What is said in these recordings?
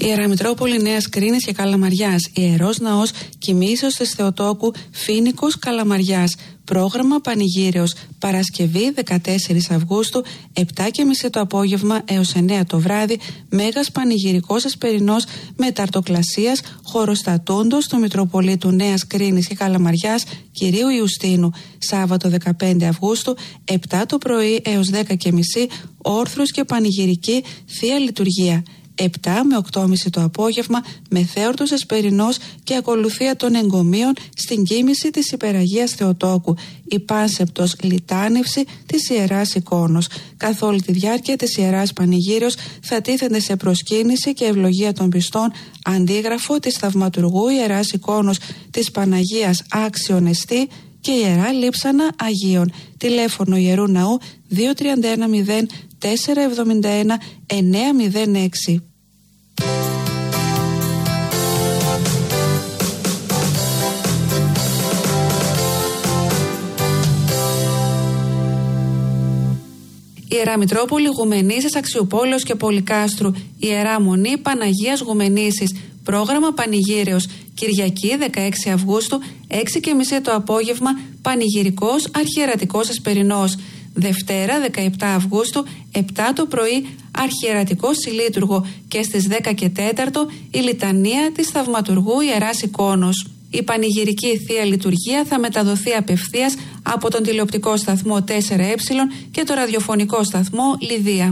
Ιερά Μητρόπολη Νέας Κρίνης και Καλαμαριάς. Ιερός Ναός Κοιμήσεως της Θεοτόκου Φοίνικος Καλαμαριάς. Πρόγραμμα Πανηγύρεως Παρασκευή 14 Αυγούστου 7.30 το απόγευμα έως 9 το βράδυ. Μέγας Πανηγυρικός Εσπερινός Μεταρτοκλασίας Χωροστατούντος του Μητροπολίτου Νέας Κρίνης και Καλαμαριάς Κυρίου Ιουστίνου. Σάββατο 15 Αυγούστου 7 το πρωί έως 10.30 όρθρος και πανηγυρική Θεία Λειτουργία. 7 με 8.30 το απόγευμα μεθέορτος Εσπερινός και ακολουθία των εγκομείων στην κοίμηση της Υπεραγίας Θεοτόκου. Η πάνσεπτος λιτάνευση της Ιεράς Εικόνος. Καθ' όλη τη διάρκεια της Ιεράς Πανηγύρεως θα τίθενται σε προσκύνηση και ευλογία των πιστών αντίγραφο της Θαυματουργού Ιεράς Εικόνος της Παναγίας Άξιον Εστί και Ιερά Λείψανα Αγίων. Τηλέφωνο Ιερού Ναού 2310 471 906. Ιερά Μητρόπολη Γουμενήσης Αξιοπόλεως και Πολυκάστρου. Ιερά Μονή Παναγίας Γουμενήσης. Πρόγραμμα Πανηγύρεως Κυριακή 16 Αυγούστου 6.30 το απόγευμα Πανηγυρικός Αρχιερατικός Εσπερινός. Δευτέρα 17 Αυγούστου 7 το πρωί Αρχιερατικό Συλλήτουργο και στις 10 και 4 η Λιτανία της Θαυματουργού Ιεράς Εικόνος. Η πανηγυρική Θεία Λειτουργία θα μεταδοθεί απευθείας από τον τηλεοπτικό σταθμό 4Ε και το ραδιοφωνικό σταθμό Λιδία.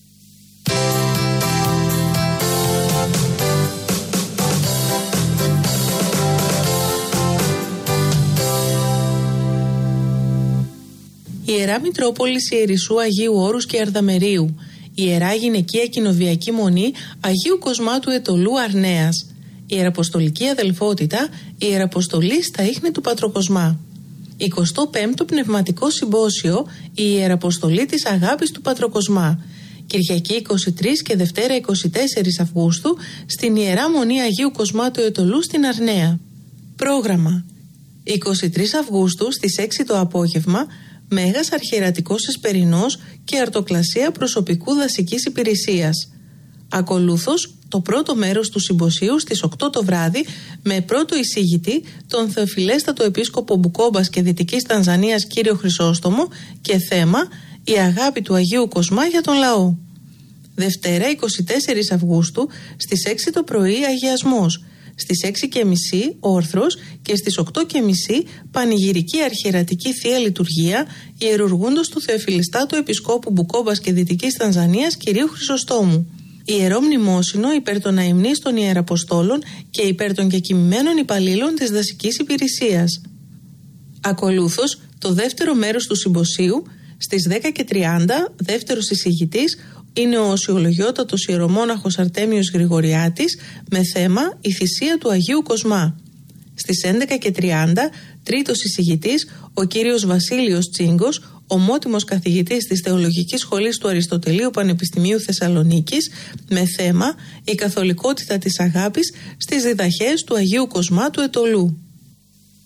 Ιερά Μητρόπολης Ιερισσού Αγίου Όρους και Αρδαμερίου. Ιερά Γυναικεία Κοινοβιακή Μονή Αγίου Κοσμάτου Ετωλού Αρνέας. Ιεραποστολική Αδελφότητα Ιεραποστολή στα ίχνη του Πατροκοσμά. 25ο Πνευματικό Συμπόσιο η Ιεραποστολή της Αγάπης του Πατροκοσμά. Κυριακή 23 και Δευτέρα 24 Αυγούστου στην Ιερά Μονή Αγίου Κοσμάτου Ετωλού στην Αρνέα. Πρόγραμμα 23 Αυγούστου στις 6 το απόγευμα Μέγας Αρχιερατικός Εσπερινός και Αρτοκλασία Προσωπικού Δασικής Υπηρεσίας. Ακολούθως το πρώτο μέρος του συμποσίου στις 8 το βράδυ με πρώτο εισηγητή τον Θεοφιλέστατο Επίσκοπο Μπουκόμπας και Δυτικής Τανζανίας κύριο Χρυσόστομο και θέμα η αγάπη του Αγίου Κοσμά για τον λαό. Δευτέρα 24 Αυγούστου στις 6 το πρωί αγιασμός. Στις 6.30 όρθρος και στις 8.30 πανηγυρική αρχιερατική Θεία Λειτουργία ιερουργούντος του Θεοφιλιστάτου Επισκόπου Μπουκόμπας και Δυτικής Τανζανίας κυρίου Χρυσοστόμου. Ιερό μνημόσυνο υπέρ των αημνής των Ιεραποστόλων και υπέρ των κεκοιμημένων υπαλλήλων της δασικής υπηρεσίας. Ακολούθως το δεύτερο μέρος του συμποσίου στις 10.30 δεύτερος εισηγητής είναι ο οσιολογιότατος ιερομόναχος Αρτέμιος Γρηγοριάτης με θέμα η θυσία του Αγίου Κοσμά. Στις 11.30 τρίτος εισηγητής ο κύριος Βασίλειος Τσίγκος, ομότιμος καθηγητής της Θεολογικής Σχολής του Αριστοτελείου Πανεπιστημίου Θεσσαλονίκης με θέμα η καθολικότητα της αγάπης στις διδαχές του Αγίου Κοσμά του Ετωλού.